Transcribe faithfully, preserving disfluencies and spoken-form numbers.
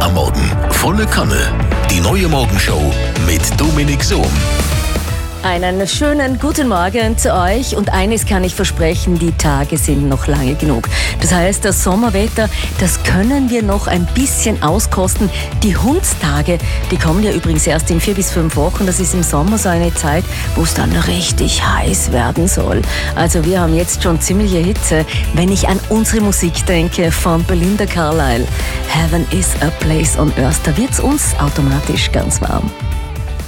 am Morgen. Volle Kanne. Die neue Morgenshow mit Dominik Sohm. Einen schönen guten Morgen zu euch und eines kann ich versprechen, die Tage sind noch lange genug. Das heißt, das Sommerwetter, das können wir noch ein bisschen auskosten. Die Hundstage, die kommen ja übrigens erst in vier bis fünf Wochen. Das ist im Sommer so eine Zeit, wo es dann richtig heiß werden soll. Also wir haben jetzt schon ziemliche Hitze. Wenn ich an unsere Musik denke von Belinda Carlisle, Heaven is a place on earth, da wird es uns automatisch ganz warm.